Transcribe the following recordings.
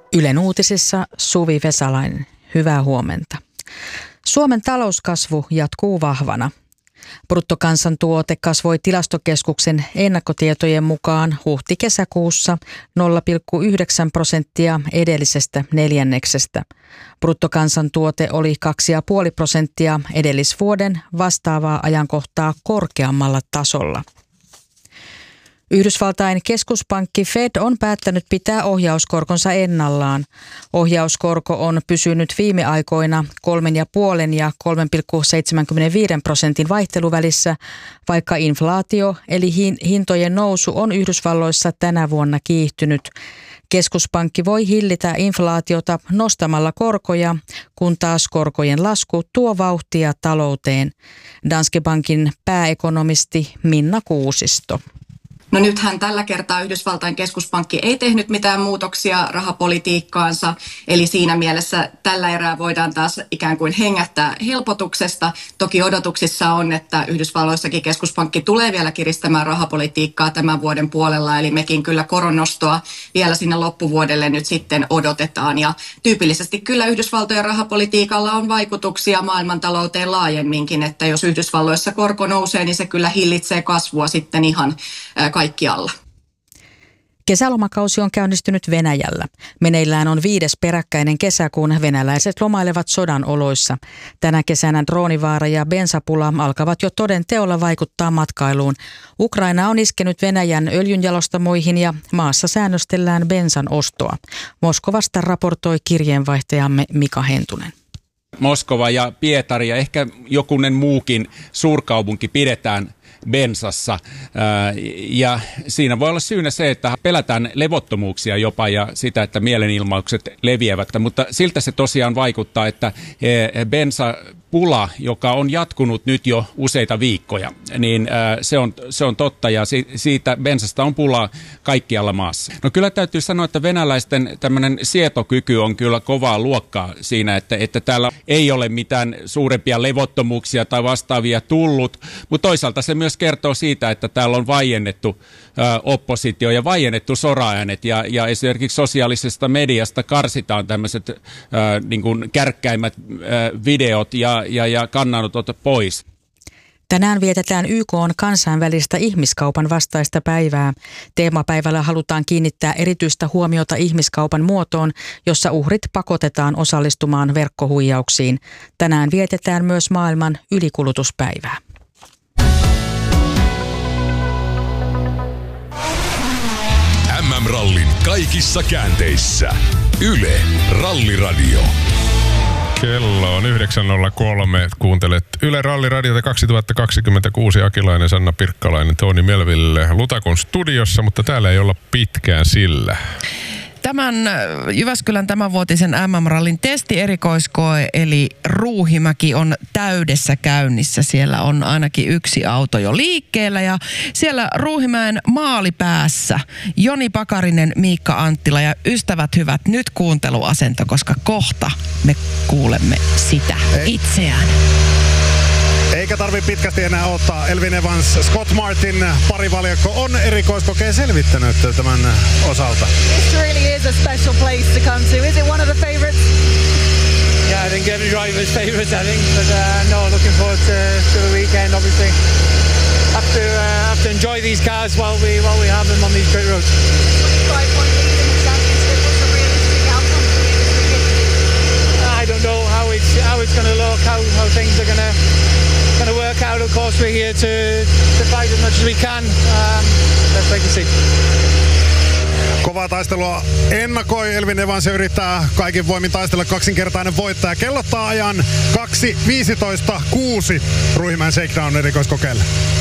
Ylen uutisissa Suvi Vesalainen. Hyvää huomenta. Suomen talouskasvu jatkuu vahvana. Bruttokansantuote kasvoi Tilastokeskuksen ennakkotietojen mukaan huhti-kesäkuussa 0,9% edellisestä neljänneksestä. Bruttokansantuote oli 2,5% edellisvuoden vastaavaa ajankohtaa korkeammalla tasolla. Yhdysvaltain keskuspankki Fed on päättänyt pitää ohjauskorkonsa ennallaan. Ohjauskorko on pysynyt viime aikoina 3,5 ja 3,75% vaihteluvälissä, vaikka inflaatio eli hintojen nousu on Yhdysvalloissa tänä vuonna kiihtynyt. Keskuspankki voi hillitä inflaatiota nostamalla korkoja, kun taas korkojen lasku tuo vauhtia talouteen. Danske Bankin pääekonomisti Minna Kuusisto. No nythän tällä kertaa Yhdysvaltain keskuspankki ei tehnyt mitään muutoksia rahapolitiikkaansa, eli siinä mielessä tällä erää voidaan taas ikään kuin hengähtää helpotuksesta. Toki odotuksissa on, että Yhdysvalloissakin keskuspankki tulee vielä kiristämään rahapolitiikkaa tämän vuoden puolella, eli mekin kyllä koronnostoa vielä sinne loppuvuodelle nyt sitten odotetaan. Ja tyypillisesti kyllä Yhdysvaltojen rahapolitiikalla on vaikutuksia maailmantalouteen laajemminkin, että jos Yhdysvalloissa korko nousee, niin se kyllä hillitsee kasvua sitten ihan kaikkialla. Kesälomakausi on käynnistynyt Venäjällä. Meneillään on 5. peräkkäinen kesä, kun venäläiset lomailevat sodan oloissa. Tänä kesänä droonivaara ja bensapula alkavat jo toden teolla vaikuttaa matkailuun. Ukraina on iskenyt Venäjän öljynjalostamoihin ja maassa säännöstellään bensan ostoa. Moskovasta raportoi kirjeenvaihtajamme Mika Hentunen. Moskova ja Pietari ja ehkä jokunen muukin suurkaupunki pidetään bensassa, ja siinä voi olla syynä se, että pelätään levottomuuksia jopa ja sitä, että mielenilmaukset leviävät, mutta siltä se tosiaan vaikuttaa, että bensapula, joka on jatkunut nyt jo useita viikkoja, niin se on totta ja siitä bensasta on pulaa kaikkialla maassa. No kyllä täytyy sanoa, että venäläisten tämmöinen sietokyky on kyllä kovaa luokkaa siinä, että täällä ei ole mitään suurempia levottomuuksia tai vastaavia tullut, mutta toisaalta se myös kertoo siitä, että täällä on vaiennettu oppositio ja vaiennettu soraäänet ja esimerkiksi sosiaalisesta mediasta karsitaan tämmöiset niin kuin kärkkäimmät videot ja kannanotot pois. Tänään vietetään YK:n kansainvälistä ihmiskaupan vastaista päivää. Teemapäivällä halutaan kiinnittää erityistä huomiota ihmiskaupan muotoon, jossa uhrit pakotetaan osallistumaan verkkohuijauksiin. Tänään vietetään myös maailman ylikulutuspäivää. MM-rallin kaikissa käänteissä. Yle Ralliradio. Kello on 9.03. Kuuntelet Yle Ralliradiota 2026. Akilainen, Sanna Pirkkalainen, Toni Melville Lutakon studiossa, mutta täällä ei olla pitkään sillä. Tämän Jyväskylän tämänvuotisen MM-rallin testierikoiskoe eli Ruuhimäki on täydessä käynnissä. Siellä on ainakin yksi auto jo liikkeellä ja siellä Ruuhimäen maalipäässä Joni Pakarinen, Miikka Anttila ja ystävät hyvät, nyt kuunteluasento, koska kohta me kuulemme sitä itseään. Eikä tarvi pitkästi enää ottaa. Elfyn Evans, Scott Martin parivaljakko on erikoiskokeen selvittänyt tämän osalta. This really is a special place to come to. Is it one of the favorites? Yeah, I think every driver's favorites, I think. But no, looking forward to the weekend, obviously. Have to enjoy these cars while we have them on these great roads. 25-point lead in the championship. What's a realistic outcome for you this weekend? I don't know how it's going to look, how things are going to work out. Of course, we're here to fight as much as we can. Let's wait and see. Kovaa taistelua ennakoi. Elfyn Evans yrittää kaikin voimin taistella kaksinkertainen voittaja. Kellottaa ajan 2.15.6 Ruuhimäen Shakedown erikoiskokeelle.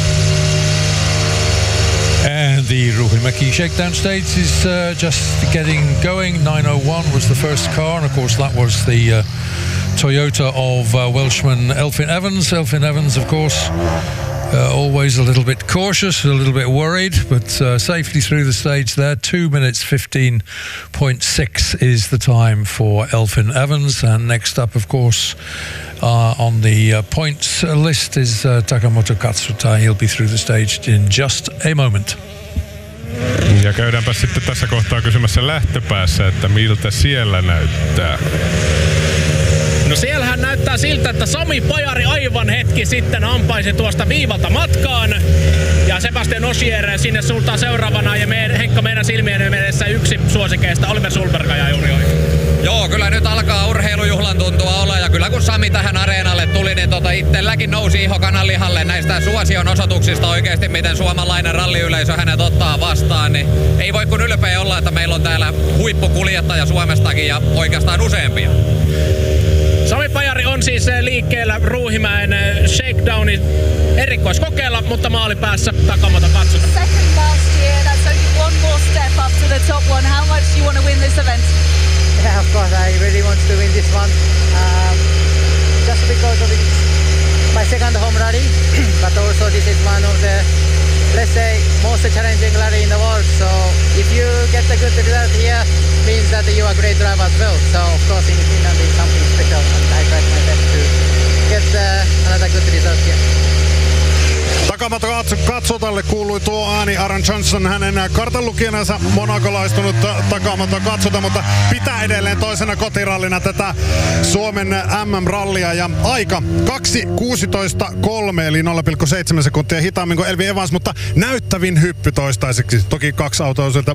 And the Ruuhimäki Shakedown stage is just getting going. 901 was the first car, and of course that was the Toyota of Welshman Elfyn Evans. Elfyn Evans, of course, always a little bit cautious, a little bit worried, but safely through the stage there. 2 minutes 15.6 is the time for Elfyn Evans. And next up, of course, on the points list is Takamoto Katsuta. He'll be through the stage in just a moment. Ja käydäänpä sitten tässä kohtaa kysymässä lähtöpäässä, että miltä siellä näyttää. No siellähän näyttää siltä, että Sami Pajari aivan hetki sitten ampaisi tuosta viivalta matkaan. Ja Sebastian Ogier sinne suuntaan seuraavana ja Henkka meidän silmien edessä yksi suosikeista, Oliver Sulberg ja juuri oikein. Joo, kyllä nyt alkaa urheilujuhlan tuntua olla ja kyllä kun Sami tähän areenalle tuli, niin itselläkin nousi iho kananlihalle näistä suosion osoituksista oikeasti, miten suomalainen ralliyleisö hänet ottaa vastaan, niin ei voi kun ylpeä olla, että meillä on täällä huippukuljettaja Suomestakin ja oikeastaan useampia. Sami Pajari on siis liikkeellä Ruuhimäen shakedownin erikoiskokeella, mutta maalipäässä Takamoto katsotaan. Second last year, that's only one more step up to the top one. How much do you want to win this event? Yeah, of course, I really want to win this one. Just because of it's my second home rally, but also this is one of the, let's say, most challenging rally in the world. So if you get a good result here, means that you are a great driver as well. So of course in Finland is something special, and I tried my best to get another good result here. Takamoto katsotalle kuului tuo ääni. Aaron Johnson, hänen kartanlukijansa monakolaistunut Takamoto katsota, mutta pitää edelleen toisena kotirallina tätä Suomen MM-rallia. Ja aika 2.16.3 eli 0,7 sekuntia hitaammin kuin Elfyn Evans, mutta näyttävin hyppy toistaiseksi. Toki 2 autoa sieltä